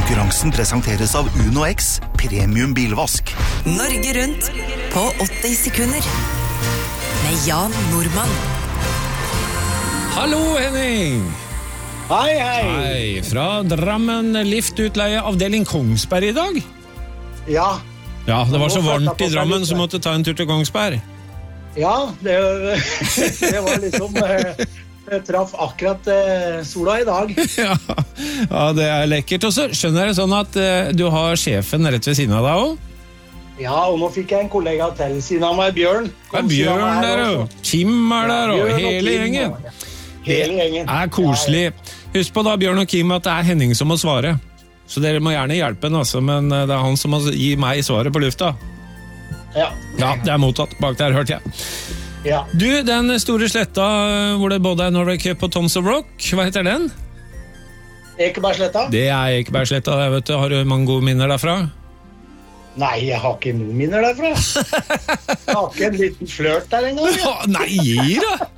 Konkurransen presenteres av Uno X Premium Bilvask. Norge rundt på 80 sekunder med Jan Normann. Hallo Henning! Hei, hei! Hei, fra Drammen liftutleie avdeling Kongsberg i dag. Ja. Ja, det var så varmt i Drammen så måtte ta en tur til Kongsberg. Ja, det var liksom... Jeg traff akkurat sola i dag. Ja, det er lekkert. Og så skjønner jeg sånn at du har sjefen rett ved siden av deg også? Ja, og nå fikk jeg en kollega til siden av meg, Bjørn. Ja, Bjørn der og Kim er der og hele gjengen. Hele gjengen. Det er koselig. Husk på da, Bjørn og Kim, at det er Henning som må svare. Så dere må gjerne hjelpe han også, men det er han som må gi meg svaret på lufta. Ja. Ja, det er mottatt. Bak der hørte jeg. Ja. Du, den store sletta hvor det både er Norway Cup og Tons of Rock, hva heter den? Ekebergsletta? Det er Ekebergsletta, vet du. Har du mange gode minner derfra? Nei, jeg har ikke noen minner derfra. Jeg har ikke en liten flørt der en gang. Nei, gir da!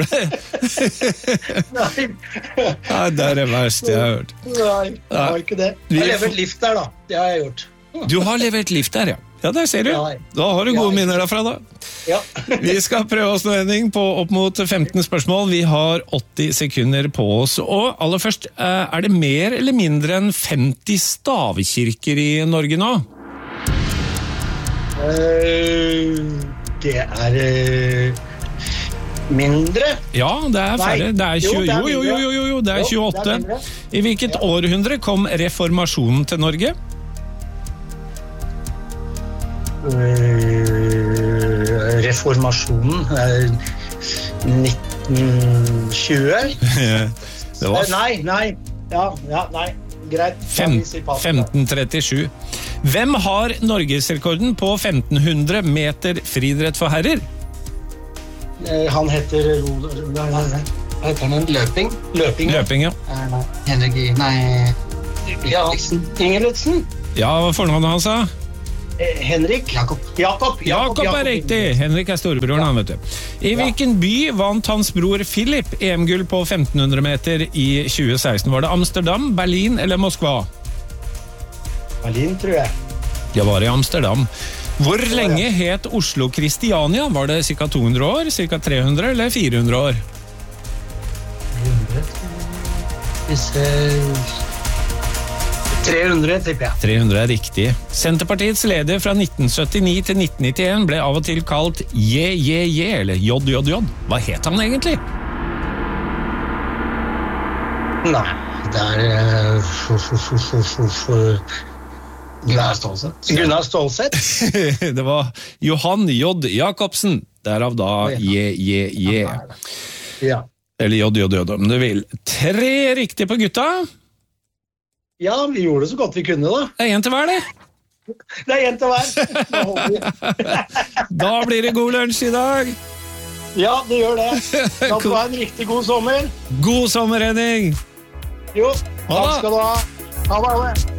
Nei. Nei, det er det verste jeg har hørt. Nei, jeg har ikke det. Jeg har levert lift der da, det har jeg gjort. Du har levert lift der, ja. Ja, der ser du. Da har du gode minner derfra da. Ja. Vi skal prøve oss nå, Henning, på opp mot 15 spørsmål. Vi har 80 sekunder på oss. Og aller først, er det mer eller mindre enn 50 stavkirker i Norge nå? Det er mindre. Ja, det er færre. Det er 20, det er 28. I hvilket århundre kom reformasjonen til Norge? Reformasjonen 1920. Det var Nei. Ja, nei. Greit. 1537. Hvem har Norgesrekorden på 1500 meter friidrett for herrer? Han heter Hva heter han? Løping, ja. Henrik Ingebrigtsen. Ja, hva fornavnet han sa? Henrik Jakob er riktig. Henrik er storebroren, han vet du. I hvilken by vant hans bror Philip EM-gull på 1500 meter i 2016? Var det Amsterdam, Berlin eller Moskva? Berlin, tror jeg. Det var i Amsterdam. Hvor lenge het Oslo Kristiania? Var det ca. 200 år, ca. 300 eller 400 år? 300, tipper jeg. 300 er riktig. Senterpartiets leder fra 1979 til 1991 ble av og til kalt JJJ, eller JJJ. Hva het han egentlig? Nei, det er Gunnar Stålsett. Det var Johan J. Jakobsen, derav da JJJ. Ja. Eller JJJ, om du vil. 3 riktig på gutta. Ja, vi gjorde det så godt vi kunne da. Det er en til hver, det. Det er en til hver. Da blir det god lunsj i dag. Ja, det gjør det. Da får du ha en riktig god sommer. God sommer, Henning. Jo, takk skal du ha. Ha det.